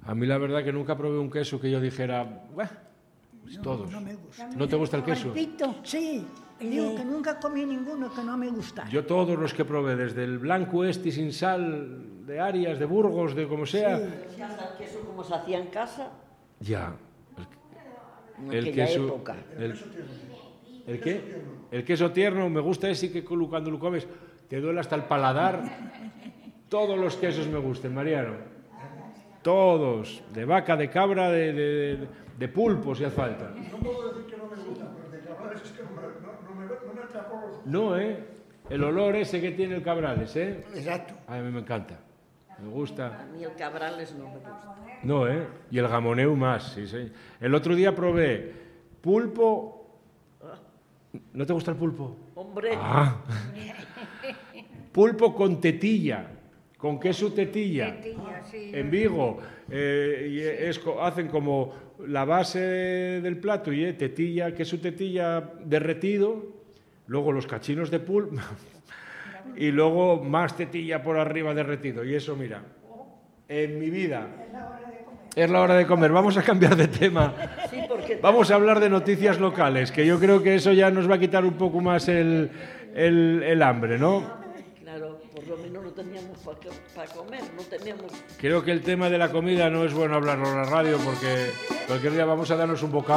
A mí la verdad que nunca probé un queso que yo dijera, todos. No me gusta. ¿No te gusta el queso? Repito, sí. Digo que nunca comí ninguno que no me gustara. Yo todos los que probé, desde el blanco sin sal, de Arias, de Burgos, de como sea. Sí. ¿El queso como se hacía en casa? Ya. En aquella época. ¿El qué? El queso tierno, me gusta ese que cuando lo comes te duele hasta el paladar. Todos los quesos me gustan, Mariano. Todos. De vaca, de cabra, de pulpo, si hace falta. No puedo decir que no me gusta, pero de cabrales es que no me atrapó los... No, el olor ese que tiene el cabrales, Exacto. A mí me encanta. Me gusta. A mí el cabrales no me gusta. No, y el gamoneu más, sí, sí. El otro día probé pulpo. ¿No te gusta el pulpo? Hombre, Pulpo con tetilla, con queso tetilla. Sí. En Vigo hacen como la base del plato y tetilla, queso tetilla derretido, luego los cachinos de pulpo y luego más tetilla por arriba derretido. Y eso, mira, en mi vida es la hora de comer. Vamos a cambiar de tema. sí, porque Vamos a hablar de noticias locales, que yo creo que eso ya nos va a quitar un poco más el hambre, ¿no? claro, por lo menos no teníamos para comer, no teníamos... Creo que el tema de la comida no es bueno hablarlo en la radio porque cualquier día vamos a darnos un bocado.